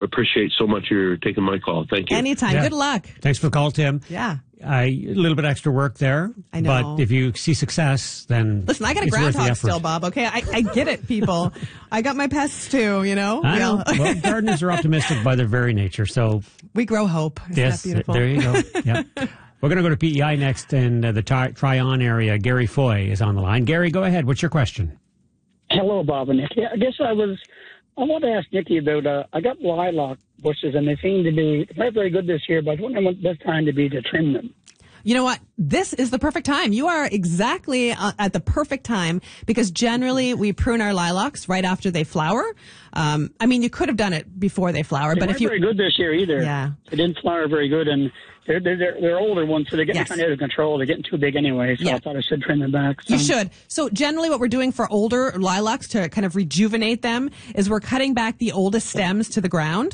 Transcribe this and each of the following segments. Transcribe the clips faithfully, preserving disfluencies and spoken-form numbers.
appreciate so much you're taking my call. Thank you. Anytime. Yeah. Good luck. Thanks for the call, Tim. Yeah. Uh, a little bit extra work there. I know. But if you see success, then Listen, I got a it's worth the groundhog effort. still, Bob. Okay, I, I get it, people. I got my pests too. You know. I We know. all- Well, gardeners are optimistic by their very nature. So, we grow hope. Isn't yes, that beautiful? there you go. Yep. We're going to go to P E I next in uh, the Tri- Tryon area. Gary Foy is on the line. Gary, go ahead. What's your question? Hello, Bob and Nikki. I guess I was, I want to ask Nikki about, uh, I got lilac bushes and they seem to be not very good this year, but I was wondering what the best time to be to trim them. You know what? This is the perfect time. You are exactly uh, at the perfect time because generally we prune our lilacs right after they flower. Um, I mean, you could have done it before they flower, They but weren't if you very good this year either. Yeah. They didn't flower very good, and they're they're they're, they're older ones, so they're getting Yes. kind of out of control. They're getting too big anyway, so Yeah. I thought I should trim them back. You some. should. So generally what we're doing for older lilacs to kind of rejuvenate them is we're cutting back the oldest stems to the ground.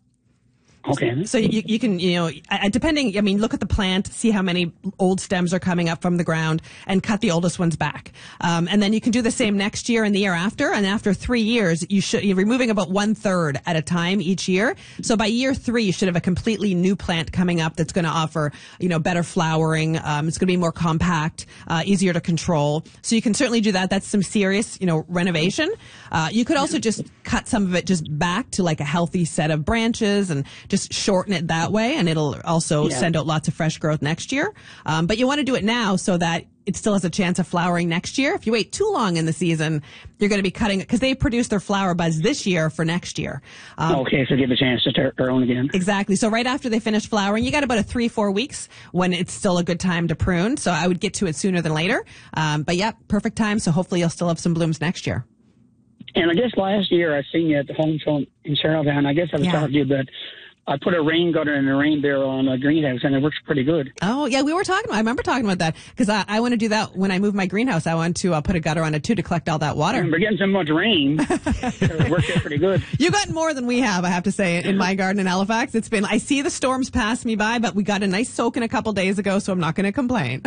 Okay. So you, you can, you know, uh, depending, I mean, look at the plant, see how many old stems are coming up from the ground and cut the oldest ones back. Um, and then you can do the same next year and the year after. And after three years, you should, you're removing about one third at a time each year. So by year three, you should have a completely new plant coming up that's going to offer, you know, better flowering. Um, it's going to be more compact, uh, easier to control. So you can certainly do that. That's some serious, you know, renovation. Uh, you could also just cut some of it just back to like a healthy set of branches and just shorten it that way, and it'll also Yeah. send out lots of fresh growth next year. Um, but you want to do it now so that it still has a chance of flowering next year. If you wait too long in the season, you're going to be cutting it because they produce their flower buds this year for next year. Um, Okay, so give a chance to start growing again. Exactly. So right after they finish flowering, you got about a three, four weeks when it's still a good time to prune. So I would get to it sooner than later. Um, but yeah, perfect time. So hopefully you'll still have some blooms next year. And I guess last year I seen you at the home show in Charlottetown. I guess I was Yeah. talking to you, but I put a rain gutter and a rain barrel on a greenhouse, and it works pretty good. Oh, yeah, we were talking about, I remember talking about that because I, I want to do that when I move my greenhouse. I want to uh, put a gutter on it too to collect all that water. And we're getting so much rain, so it works out pretty good. You got more than we have, I have to say, in my garden in Halifax. It's been, I see the storms pass me by, but we got a nice soaking a couple days ago, so I'm not going to complain.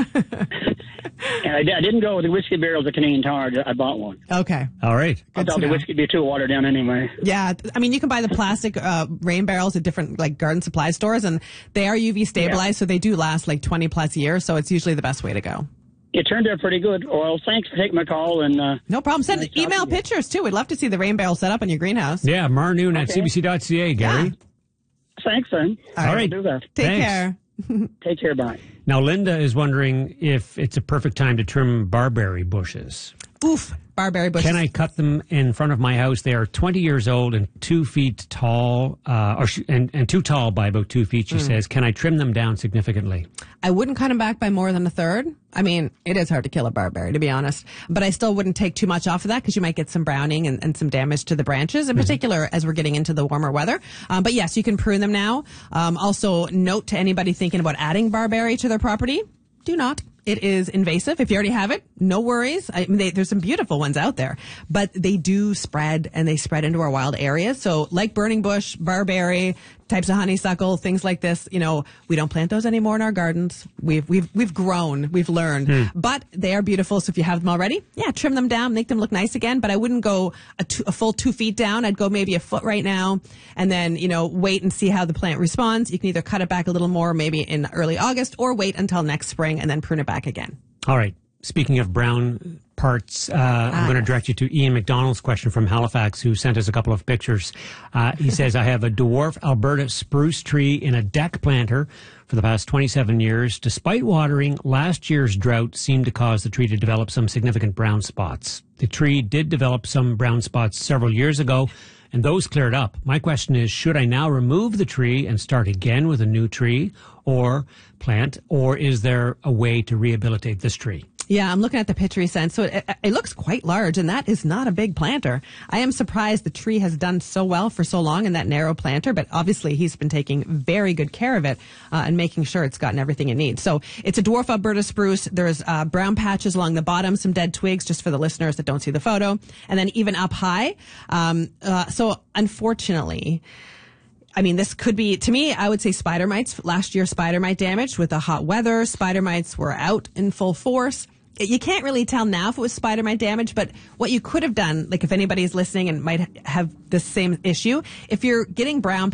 And I, I didn't go with the whiskey barrel, the Canadian Tar. I bought one. Okay. All right. I Good thought to the know. whiskey would be too watered down anyway. Yeah, I mean, you can buy the plastic uh, rain barrels at different like garden supply stores, and they are U V stabilized, Yeah. so they do last like twenty plus years. So it's usually the best way to go. It turned out pretty good. Well, thanks for taking my call. And uh, No problem. Send Nice talking email to you. pictures too. We'd love to see the rain barrel set up in your greenhouse. Yeah, marnoon at Okay. c b c dot c a, Gary. Yeah. thanks, then. All I'll right. do that. Take Thanks. care. Take care. Bye. Now, Linda is wondering if it's a perfect time to trim barberry bushes. Oof, barberry bushes. Can I cut them in front of my house? They are twenty years old and two feet tall, uh, or sh- and, and too tall by about two feet, she says. Can I trim them down significantly? I wouldn't cut them back by more than a third. I mean, it is hard to kill a barberry, to be honest. But I still wouldn't take too much off of that because you might get some browning and, and some damage to the branches, in particular as we're getting into the warmer weather. Um, but yes, you can prune them now. Um, also, note to anybody thinking about adding barberry to their property, do not. It is invasive. If you already have it, no worries. I mean, they, there's some beautiful ones out there, but they do spread and they spread into our wild areas. So like burning bush, barberry, types of honeysuckle, things like this, you know, we don't plant those anymore in our gardens. We've, we've, we've grown, we've learned, but they are beautiful. So if you have them already, yeah, trim them down, make them look nice again. But I wouldn't go a, two, a full two feet down. I'd go maybe a foot right now and then, you know, wait and see how the plant responds. You can either cut it back a little more, maybe in early August, or wait until next spring and then prune it back again. All right. Speaking of brown parts, uh, I'm going to direct you to Ian McDonald's question from Halifax, who sent us a couple of pictures. Uh, he says, I have a dwarf Alberta spruce tree in a deck planter for the past twenty-seven years. Despite watering, last year's drought seemed to cause the tree to develop some significant brown spots. The tree did develop some brown spots several years ago, and those cleared up. My question is, should I now remove the tree and start again with a new tree or plant, or is there a way to rehabilitate this tree? Yeah, I'm looking at the picture he sent. So it, it looks quite large, and that is not a big planter. I am surprised the tree has done so well for so long in that narrow planter, but obviously he's been taking very good care of it uh, and making sure it's gotten everything it needs. So it's a dwarf Alberta spruce. There's uh, brown patches along the bottom, some dead twigs, just for the listeners that don't see the photo, and then even up high. Um, uh, so unfortunately, I mean, this could be, to me, I would say spider mites. Last year, spider mite damage with the hot weather. Spider mites were out in full force. You can't really tell now if it was spider mite damage, but what you could have done, like if anybody's listening and might have the same issue, if you're getting brown